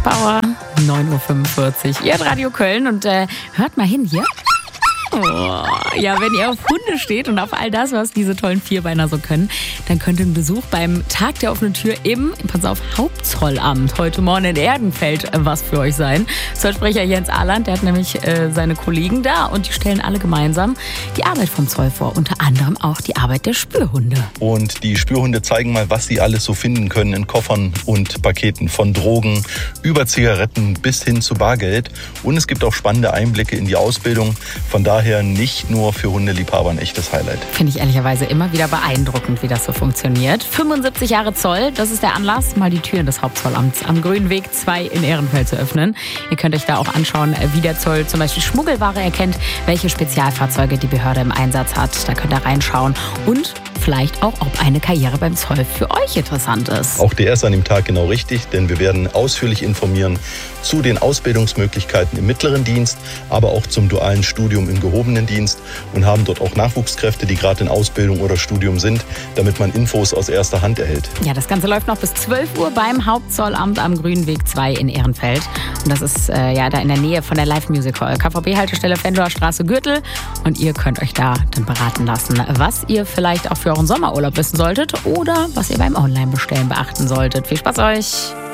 Power, 9.45 Uhr. Ihr hört Radio Köln und hört mal hin hier. Oh, ja, wenn ihr auf Hunde steht und auf all das, was diese tollen Vierbeiner so können, dann könnte ein Besuch beim Tag der offenen Tür im, pass auf, Hauptzollamt heute Morgen in Erdenfeld was für euch sein. Zollsprecher Jens Ahland, der hat nämlich seine Kollegen da und die stellen alle gemeinsam die Arbeit vom Zoll vor. Unter anderem auch die Arbeit der Spürhunde. Und die Spürhunde zeigen mal, was sie alles so finden können in Koffern und Paketen. Von Drogen über Zigaretten bis hin zu Bargeld. Und es gibt auch spannende Einblicke in die Ausbildung. Von daher nicht nur für Hundeliebhaber ein echtes Highlight. Finde ich ehrlicherweise immer wieder beeindruckend, wie das so funktioniert. 75 Jahre Zoll, das ist der Anlass, mal die Türen des Hauptzollamts am Grünweg 2 in Ehrenfeld zu öffnen. Ihr könnt euch da auch anschauen, wie der Zoll zum Beispiel Schmuggelware erkennt, welche Spezialfahrzeuge die Behörde im Einsatz hat. Da könnt ihr reinschauen und vielleicht auch, ob eine Karriere beim Zoll für euch interessant ist. Auch der ist an dem Tag genau richtig, denn wir werden ausführlich informieren zu den Ausbildungsmöglichkeiten im mittleren Dienst, aber auch zum dualen Studium im gehobenen Dienst und haben dort auch Nachwuchskräfte, die gerade in Ausbildung oder Studium sind, damit man Infos aus erster Hand erhält. Ja, das Ganze läuft noch bis 12 Uhr beim Hauptzollamt am Grünweg 2 in Ehrenfeld. Und das ist da in der Nähe von der Live Music Hall, KVB-Haltestelle Venloer Straße Gürtel. Und ihr könnt euch da dann beraten lassen, was ihr vielleicht auch für euren Sommerurlaub wissen solltet oder was ihr beim Online-Bestellen beachten solltet. Viel Spaß euch!